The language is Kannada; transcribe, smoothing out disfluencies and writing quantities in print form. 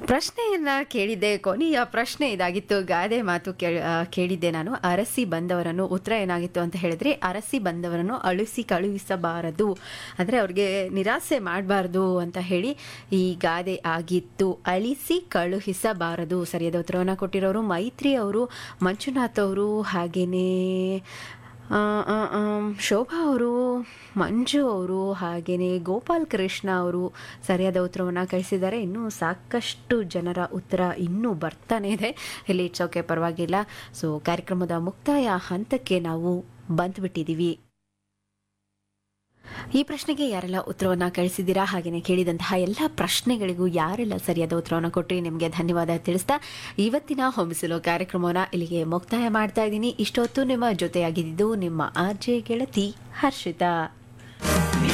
ಪ್ರಶ್ನೆಯನ್ನ ಕೇಳಿದ್ದೆ. ಕೊನೆಯ ಪ್ರಶ್ನೆ ಇದಾಗಿತ್ತು. ಗಾದೆ ಮಾತು ಕೇಳಿದ್ದೆ ನಾನು. ಅರಸಿ ಬಂದವರನ್ನು, ಉತ್ತರ ಏನಾಗಿತ್ತು ಅಂತ ಹೇಳಿದ್ರೆ, ಅರಸಿ ಬಂದವರನ್ನು ಅಳಿಸಿ ಕಳುಹಿಸಬಾರದು, ಅಂದರೆ ಅವ್ರಿಗೆ ನಿರಾಸೆ ಮಾಡಬಾರ್ದು ಅಂತ ಹೇಳಿ ಈ ಗಾದೆ ಆಗಿತ್ತು. ಅಳಿಸಿ ಕಳುಹಿಸಬಾರದು. ಸರಿಯಾದ ಉತ್ತರವನ್ನು ಕೊಟ್ಟಿರೋರು ಮೈತ್ರಿ ಅವರು, ಮಂಜುನಾಥ್ ಅವರು, ಹಾಗೆಯೇ ಶೋಭಾ ಅವರು, ಮಂಜು ಅವರು, ಹಾಗೆಯೇ ಗೋಪಾಲ್ ಕೃಷ್ಣ ಅವರು ಸರಿಯಾದ ಉತ್ತರವನ್ನು ಕಳಿಸಿದ್ದಾರೆ. ಇನ್ನೂ ಸಾಕಷ್ಟು ಜನರ ಉತ್ತರ ಇನ್ನೂ ಬರ್ತಾನೆ ಇದೆ. ಇಲ್ಲಿ ಇಟ್ಸ್ ಓಕೆ, ಪರವಾಗಿಲ್ಲ. ಸೊ ಕಾರ್ಯಕ್ರಮದ ಮುಕ್ತಾಯ ಹಂತಕ್ಕೆ ನಾವು ಬಂದುಬಿಟ್ಟಿದ್ದೀವಿ. ಈ ಪ್ರಶ್ನೆಗೆ ಯಾರೆಲ್ಲ ಉತ್ತರವನ್ನು ಕಳಿಸಿದ್ದೀರಾ, ಹಾಗೆಯೇ ಕೇಳಿದಂತಹ ಎಲ್ಲ ಪ್ರಶ್ನೆಗಳಿಗೂ ಯಾರೆಲ್ಲ ಸರಿಯಾದ ಉತ್ತರವನ್ನು ಕೊಟ್ಟರೆ ನಿಮಗೆ ಧನ್ಯವಾದ ತಿಳಿಸ್ತಾ ಇವತ್ತಿನ ಹೊಂಬಿಸಲು ಕಾರ್ಯಕ್ರಮವನ್ನು ಇಲ್ಲಿಗೆ ಮುಕ್ತಾಯ ಮಾಡ್ತಾ ಇದ್ದೀನಿ. ಇಷ್ಟೊತ್ತು ನಿಮ್ಮ ಜೊತೆಯಾಗಿದ್ದು ನಿಮ್ಮ ಆರ್ಜೆ ಗೆಳತಿ ಹರ್ಷಿತಾ.